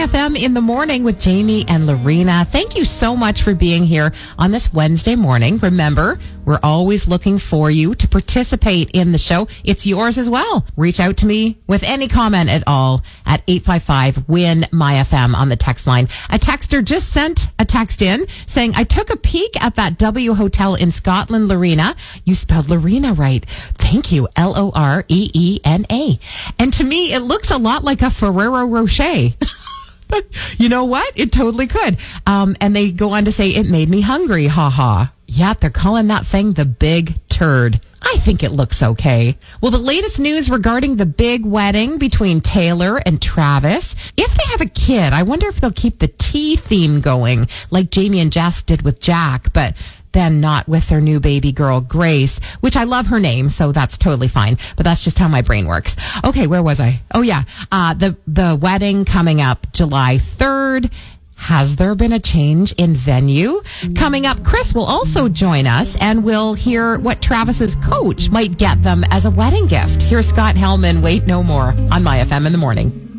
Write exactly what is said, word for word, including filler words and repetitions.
F M in the morning with Jamie and Lorena. Thank you so much for being here on this Wednesday morning. Remember, we're always looking for you to participate in the show. It's yours as well. Reach out to me with any comment at all at eight five five, W I N, M Y F M on the text line. A texter just sent a text in saying, I took a peek at that W Hotel in Scotland, Lorena. You spelled Lorena right. Thank you. L O R E E N A. And to me, it looks a lot like a Ferrero Rocher. But you know what? It totally could. Um, and they go on to say, it made me hungry. Ha ha. Yeah, they're calling that thing the Big Turd. I think it looks okay. Well, the latest news regarding the big wedding between Taylor and Travis. If they have a kid, I wonder if they'll keep the tea theme going like Jamie and Jess did with Jack, but then not with their new baby girl, Grace, which I love her name, so that's totally fine. But that's just how my brain works. Okay, where was I? Oh, yeah. Uh, the, the wedding coming up July third. Has there been a change in venue? Coming up, Chris will also join us, and we'll hear what Travis's coach might get them as a wedding gift. Here's Scott Hellman, Wait No More, on My F M in the morning.